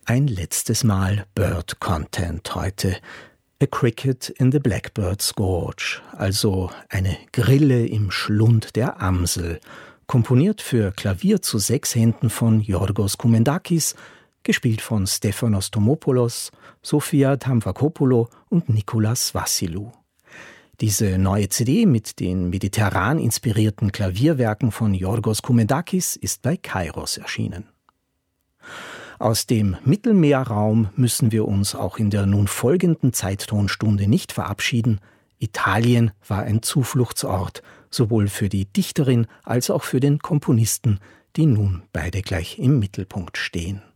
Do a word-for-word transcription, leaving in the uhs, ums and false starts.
Ein letztes Mal Bird-Content heute. A Cricket in the Blackbird's Gorge, also eine Grille im Schlund der Amsel, komponiert für Klavier zu sechs Händen von Yorgos Koumendakis, gespielt von Stefanos Tomopoulos, Sofia Tamfakopoulo und Nicolas Vassiliou. Diese neue C D mit den mediterran inspirierten Klavierwerken von Yorgos Koumendakis ist bei Kairos erschienen. Aus dem Mittelmeerraum müssen wir uns auch in der nun folgenden Zeittonstunde nicht verabschieden. Italien war ein Zufluchtsort, sowohl für die Dichterin als auch für den Komponisten, die nun beide gleich im Mittelpunkt stehen.